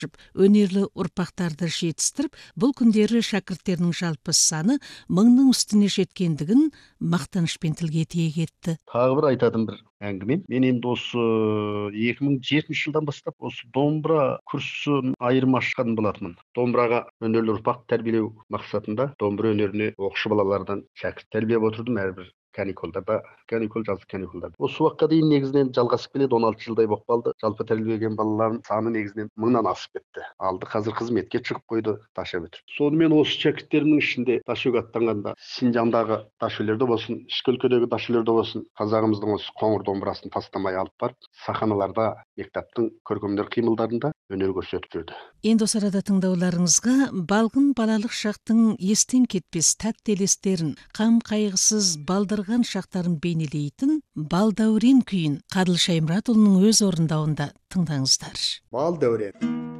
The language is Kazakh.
өнерлі ұрпақтарды жетістіріп, бұл күндері шәкірттерінің жалпы саны 1000-ның үстіне жеткендігін мақтанышпен тілге тиек етті. Тағы бір айтатын бір әңгіме. Мен енді осы 2007 жылдан бастап осы домбыра курсын айырма ашқан болатынмын. Домбыраға өнерлі ұрпақ тәрбиелеу мақсатында домбыра өнеріне оқушы балалардан шәкірт тәрбиелеп отырдым әрбір каникулдарда, жазғы каникулдарда. Осы уақытқа дейін негізінен жалғасып келеді, 16 жылдай болып қалды. Жалпы тәрбиелеген балалардың саны негізінен 1000-нан асып кетті. Алды қазір қызметке шығып қойды, таша бітіріп. Сонымен осы шәкірттерімнің ішінде ташөге аттанғанда Синжандағы ташөлерде болсын, ішкі өлкедегі ташөлерде болсын, қазағымыздың осы қоңыр домбырасын тастамай алып барып, саханаларда, мектептің көркемдер қимылдарында өнер көрсетіп жүрді. Енді осы арада тыңдауларыңызға балғын балалық шақтың естен кетпес тәтті елестерін, қам қайғысыз балдырған шақтарын бейнелейтін Бал дәурен күйін Қадыл Шаймұратұлының өз орындауында тыңдаңыздар. Бал дәурен.